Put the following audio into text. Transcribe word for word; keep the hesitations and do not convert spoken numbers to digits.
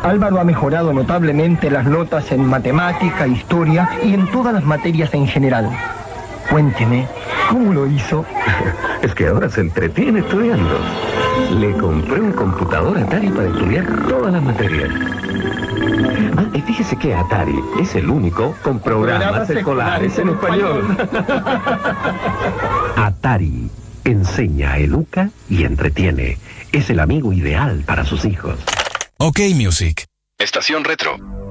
Álvaro ha mejorado notablemente las notas en matemática, historia y en todas las materias en general. Cuénteme, ¿cómo lo hizo? Es que ahora se entretiene estudiando. Le compré un computador Atari para estudiar todas las materias. Ah, y fíjese que Atari es el único con programas, programas escolares en español. Atari enseña, educa y entretiene. Es el amigo ideal para sus hijos. OK Music. Estación Retro.